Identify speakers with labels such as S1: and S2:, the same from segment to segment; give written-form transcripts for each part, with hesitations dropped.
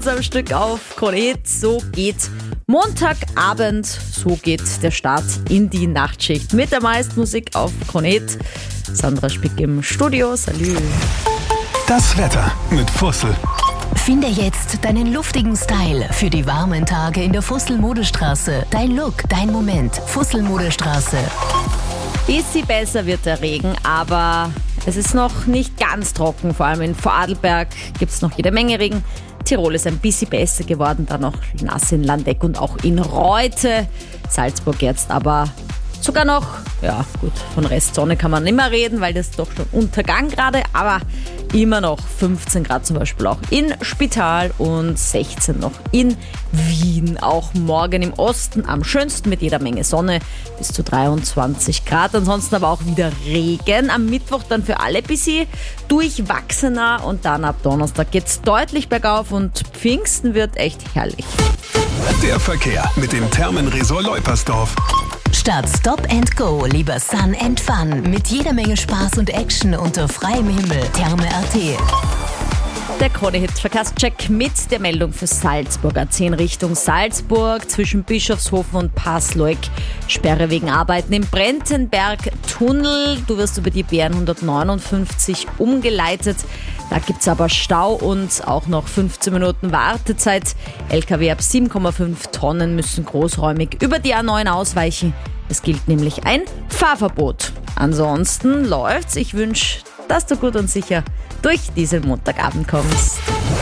S1: kurz am Stück auf Krone Hit. So geht Montagabend, so geht der Start in die Nachtschicht. Mit der meisten Musik auf Krone Hit. Sandra Spick im Studio. Salü.
S2: Das Wetter mit Fussel.
S3: Finde jetzt deinen luftigen Style für die warmen Tage in der Fussel-Modestraße. Dein Look, dein Moment. Fussel-Modestraße.
S1: Bisschen besser wird der Regen, aber es ist noch nicht ganz trocken. Vor allem in Vorarlberg gibt es noch jede Menge Regen. Tirol ist ein bisschen besser geworden, dann noch nass in Landeck und auch in Reute. Salzburg jetzt aber sogar noch, ja gut, von Restsonne kann man nicht mehr reden, weil das ist doch schon Untergang gerade, aber immer noch 15 Grad zum Beispiel auch in Spital und 16 noch in Wien. Auch morgen im Osten am schönsten mit jeder Menge Sonne bis zu 23 Grad. Ansonsten aber auch wieder Regen. Am Mittwoch dann für alle ein bisschen durchwachsener und dann ab Donnerstag geht's deutlich bergauf und Pfingsten wird echt herrlich.
S2: Der Verkehr mit dem Thermenresort Leupersdorf.
S3: Statt Stop and Go, lieber Sun and Fun. Mit jeder Menge Spaß und Action unter freiem Himmel. Therme.at.
S1: Der Krone-Hit-Verkehrscheck mit der Meldung für Salzburg. A10 Richtung Salzburg zwischen Bischofshofen und Passleuk. Sperre wegen Arbeiten im Brentenberg-Tunnel. Du wirst über die BR159 umgeleitet. Da gibt es aber Stau und auch noch 15 Minuten Wartezeit. LKW ab 7,5 Tonnen müssen großräumig über die A9 ausweichen. Es gilt nämlich ein Fahrverbot. Ansonsten läuft's. Ich wünsche, dass du gut und sicher durch diesen Montagabend kommst.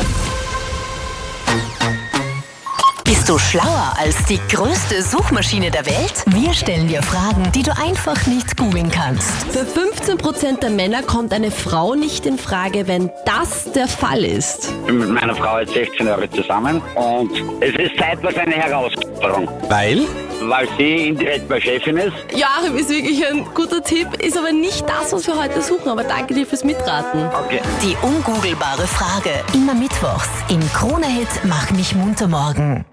S3: Bist du schlauer als die größte Suchmaschine der Welt? Wir stellen dir Fragen, die du einfach nicht googeln kannst.
S4: Für 15% der Männer kommt eine Frau nicht in Frage, wenn das der Fall ist.
S5: Ich bin mit meiner Frau jetzt 16 Jahre zusammen und es ist zeitweise eine Herausforderung.
S6: Weil?
S5: Weil sie indirekt meine Chefin ist.
S4: Ja, ist wirklich ein guter Tipp, ist aber nicht das, was wir heute suchen, aber danke dir fürs Mitraten.
S5: Okay.
S3: Die ungoogelbare Frage. Immer mittwochs im Krone-Hit Mach mich munter morgen.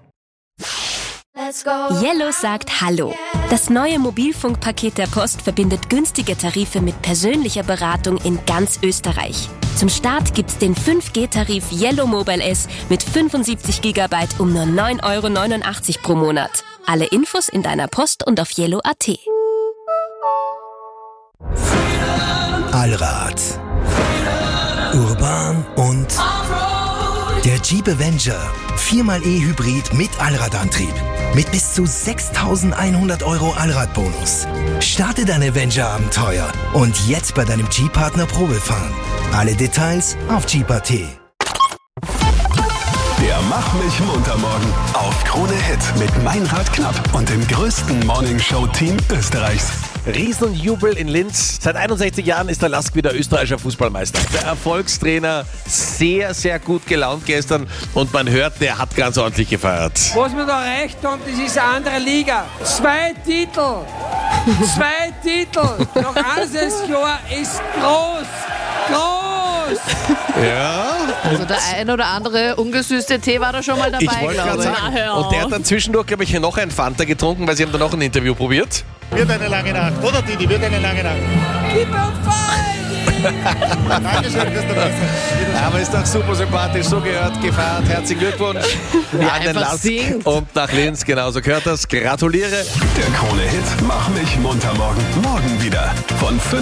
S7: Yellow sagt Hallo. Das neue Mobilfunkpaket der Post verbindet günstige Tarife mit persönlicher Beratung in ganz Österreich. Zum Start gibt's den 5G-Tarif Yellow Mobile S mit 75 GB um nur 9,89 € pro Monat. Alle Infos in deiner Post und auf yellow.at.
S8: Allrad, urban und der Jeep Avenger 4xe Hybrid mit Allradantrieb. Mit bis zu 6.100 € Allradbonus. Starte dein Avenger-Abenteuer und jetzt bei deinem Jeep-Partner Probefahren. Alle Details auf Jeep.at.
S2: Der Mach mich munter morgen auf Krone Hit mit Meinrad Knapp und dem größten Morningshow-Team Österreichs.
S6: Riesenjubel in Linz. Seit 61 Jahren ist der Lask wieder österreichischer Fußballmeister. Der Erfolgstrainer sehr, sehr gut gelaunt gestern und man hört, der hat ganz ordentlich gefeiert.
S9: Was wir da erreicht haben, das ist eine andere Liga. 2 Titel. 2 Titel. Noch eines Jahr ist groß. Groß.
S6: Ja.
S4: Also der ein oder andere ungesüßte Tee war da schon mal dabei,
S6: Ich wollte gerade sagen. Und der hat dann zwischendurch, glaube ich, noch ein Fanta getrunken, weil sie haben dann noch ein Interview probiert.
S10: Wird eine lange Nacht, oder Didi? Wird eine lange Nacht.
S9: Keep on fighting.
S10: Dankeschön fürs dabei.
S6: Aber ist doch super sympathisch, so gehört, gefeiert. Herzlichen Glückwunsch an den Lask und nach Linz. Genauso gehört das. Gratuliere.
S2: Der Krone Hit Mach mich munter morgen. Morgen wieder von 5